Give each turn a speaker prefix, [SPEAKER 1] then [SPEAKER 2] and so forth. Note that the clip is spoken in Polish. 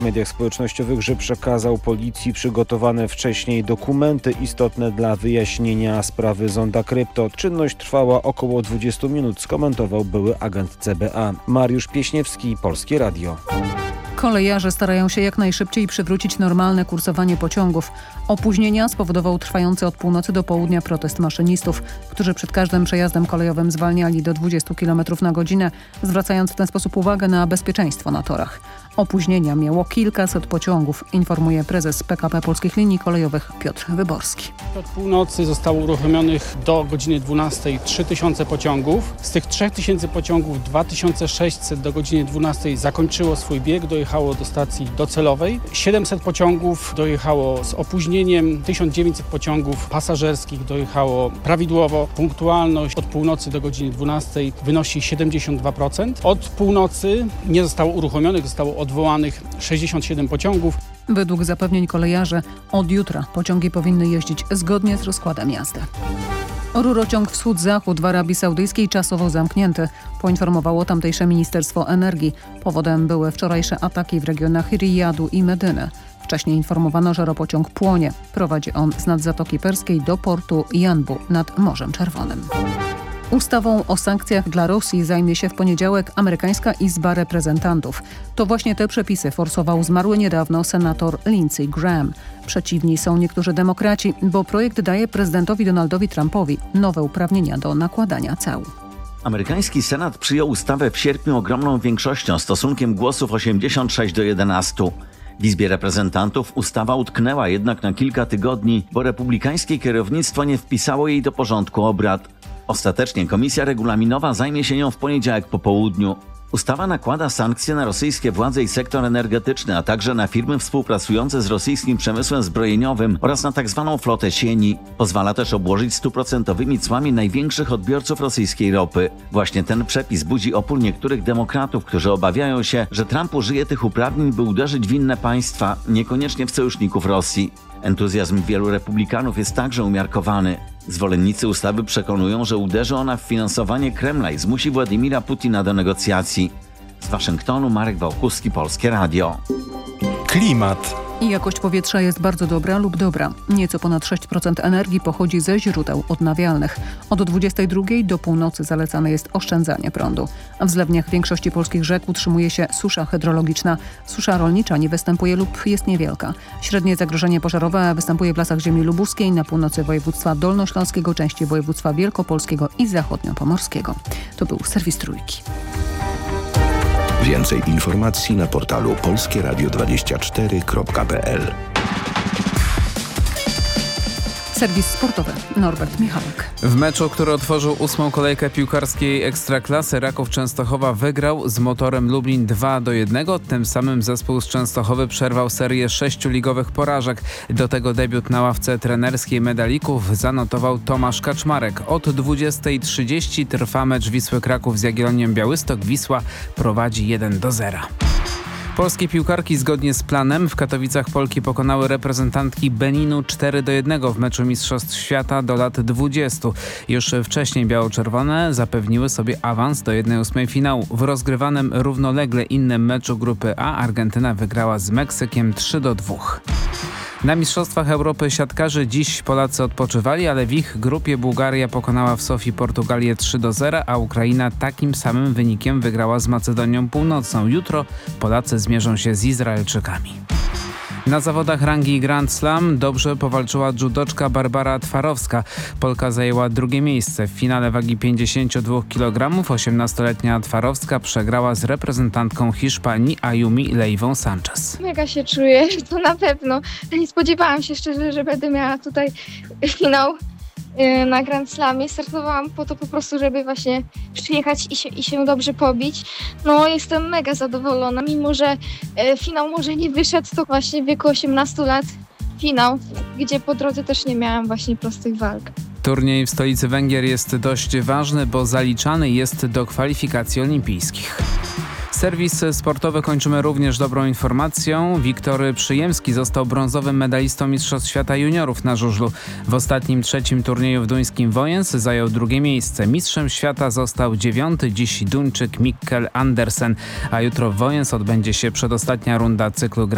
[SPEAKER 1] W mediach społecznościowych, że przekazał policji przygotowane wcześniej dokumenty istotne dla wyjaśnienia sprawy Zonda Krypto. Czynność trwała około 20 minut, skomentował były agent CBA. Mariusz Pieśniewski, Polskie Radio.
[SPEAKER 2] Kolejarze starają się jak najszybciej przywrócić normalne kursowanie pociągów. Opóźnienia spowodował trwający od północy do południa protest maszynistów, którzy przed każdym przejazdem kolejowym zwalniali do 20 km na godzinę, zwracając w ten sposób uwagę na bezpieczeństwo na torach. Opóźnienia miało kilkaset pociągów, informuje prezes PKP Polskich Linii Kolejowych Piotr Wyborski.
[SPEAKER 3] Od północy zostało uruchomionych do godziny 12 3000 pociągów. Z tych 3000 pociągów 2600 do godziny 12 zakończyło swój bieg, dojechało do stacji docelowej. 700 pociągów dojechało z opóźnieniem, 1900 pociągów pasażerskich dojechało prawidłowo. Punktualność od północy do godziny 12 wynosi 72%. Od północy nie zostało uruchomionych, zostało odwołanych 67 pociągów.
[SPEAKER 2] Według zapewnień kolejarzy od jutra pociągi powinny jeździć zgodnie z rozkładem jazdy. Rurociąg wschód-zachód w Arabii Saudyjskiej czasowo zamknięty, poinformowało tamtejsze Ministerstwo Energii. Powodem były wczorajsze ataki w regionach Rijadu i Medyny. Wcześniej informowano, że ropociąg płonie. Prowadzi on z nad Zatoki Perskiej do portu Janbu nad Morzem Czerwonym. Ustawą o sankcjach dla Rosji zajmie się w poniedziałek amerykańska Izba Reprezentantów. To właśnie te przepisy forsował zmarły niedawno senator Lindsey Graham. Przeciwni są niektórzy demokraci, bo projekt daje prezydentowi Donaldowi Trumpowi nowe uprawnienia do nakładania cał.
[SPEAKER 4] Amerykański Senat przyjął ustawę w sierpniu ogromną większością, stosunkiem głosów 86 do 11. W Izbie Reprezentantów ustawa utknęła jednak na kilka tygodni, bo republikańskie kierownictwo nie wpisało jej do porządku obrad. Ostatecznie komisja regulaminowa zajmie się nią w poniedziałek po południu. Ustawa nakłada sankcje na rosyjskie władze i sektor energetyczny, a także na firmy współpracujące z rosyjskim przemysłem zbrojeniowym oraz na tzw. flotę sieni. Pozwala też obłożyć 100% cłami największych odbiorców rosyjskiej ropy. Właśnie ten przepis budzi opór niektórych demokratów, którzy obawiają się, że Trump użyje tych uprawnień, by uderzyć w inne państwa, niekoniecznie w sojuszników Rosji. Entuzjazm wielu republikanów jest także umiarkowany. Zwolennicy ustawy przekonują, że uderzy ona w finansowanie Kremla i zmusi Władimira Putina do negocjacji. Z Waszyngtonu Marek Wałkuski, Polskie Radio.
[SPEAKER 5] Klimat.
[SPEAKER 2] Jakość powietrza jest bardzo dobra lub dobra. Nieco ponad 6% energii pochodzi ze źródeł odnawialnych. Od 22 do północy zalecane jest oszczędzanie prądu. W zlewniach większości polskich rzek utrzymuje się susza hydrologiczna. Susza rolnicza nie występuje lub jest niewielka. Średnie zagrożenie pożarowe występuje w lasach ziemi lubuskiej, na północy województwa dolnośląskiego, części województwa wielkopolskiego i zachodniopomorskiego. To był serwis Trójki.
[SPEAKER 5] Więcej informacji na portalu polskieradio24.pl.
[SPEAKER 2] Serwis sportowy. Norbert Michalek.
[SPEAKER 6] W meczu, który otworzył 8. kolejkę piłkarskiej Ekstraklasy, Raków Częstochowa wygrał z Motorem Lublin 2-1. Tym samym zespół z Częstochowy przerwał serię 6 ligowych porażek. Do tego debiut na ławce trenerskiej medalików zanotował Tomasz Kaczmarek. Od 20:30 trwa mecz Wisły Kraków z Jagielloniem Białystok. Wisła prowadzi 1-0. Polskie piłkarki zgodnie z planem w Katowicach Polki pokonały reprezentantki Beninu 4-1 w meczu Mistrzostw Świata do lat 20. Już wcześniej biało-czerwone zapewniły sobie awans do 1/8 finału. W rozgrywanym równolegle innym meczu grupy A Argentyna wygrała z Meksykiem 3-2. Na Mistrzostwach Europy siatkarzy dziś Polacy odpoczywali, ale w ich grupie Bułgaria pokonała w Sofii Portugalię 3-0, a Ukraina takim samym wynikiem wygrała z Macedonią Północną. Jutro Polacy zmierzą się z Izraelczykami. Na zawodach rangi Grand Slam dobrze powalczyła judoczka Barbara Twarowska. Polka zajęła drugie miejsce. W finale wagi 52 kg 18-letnia Twarowska przegrała z reprezentantką Hiszpanii Ayumi Leivą Sanchez.
[SPEAKER 7] Mega się czuję, to na pewno. Nie spodziewałam się szczerze, że będę miała tutaj finał na Grand Slamie. Startowałam po to po prostu, żeby właśnie przyjechać i się dobrze pobić. No jestem mega zadowolona, mimo że finał może nie wyszedł, to właśnie w wieku 18 lat finał, gdzie po drodze też nie miałam właśnie prostych walk.
[SPEAKER 6] Turniej w stolicy Węgier jest dość ważny, bo zaliczany jest do kwalifikacji olimpijskich. Serwis sportowy kończymy również dobrą informacją. Wiktor Przyjemski został brązowym medalistą Mistrzostw Świata Juniorów na żużlu. W ostatnim trzecim turnieju w duńskim Wojens zajął drugie miejsce. Mistrzem świata został 9. dziś Duńczyk Mikkel Andersen, a jutro w Wojens odbędzie się przedostatnia runda cyklu